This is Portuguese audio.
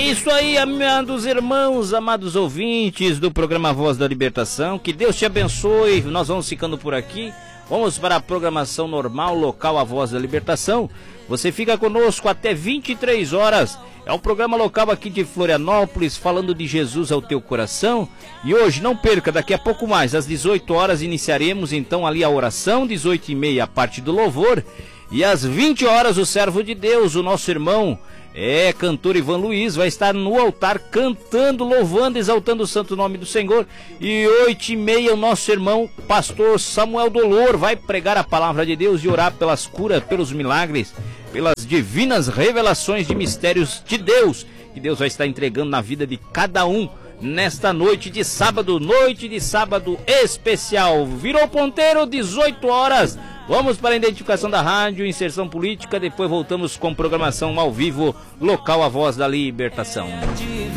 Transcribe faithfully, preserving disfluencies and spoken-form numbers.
isso aí, amados irmãos, amados ouvintes do programa Voz da Libertação. Que Deus te abençoe. Nós vamos ficando por aqui. Vamos para a programação normal, local A Voz da Libertação. Você fica conosco até vinte e três horas. É um programa local aqui de Florianópolis, falando de Jesus ao teu coração. E hoje, não perca, daqui a pouco mais, às dezoito horas, iniciaremos então ali a oração, dezoito e meia a parte do louvor. E às vinte horas, o servo de Deus, o nosso irmão, é, cantor Ivan Luiz, vai estar no altar cantando, louvando, exaltando o santo nome do Senhor. E oito e meia, o nosso irmão, pastor Samuel Dolor, vai pregar a palavra de Deus e orar pelas curas, pelos milagres, pelas divinas revelações de mistérios de Deus, que Deus vai estar entregando na vida de cada um nesta noite de sábado, noite de sábado especial. Virou ponteiro, dezoito horas. Vamos para a identificação da rádio, inserção política, depois voltamos com programação ao vivo, local A Voz da Libertação.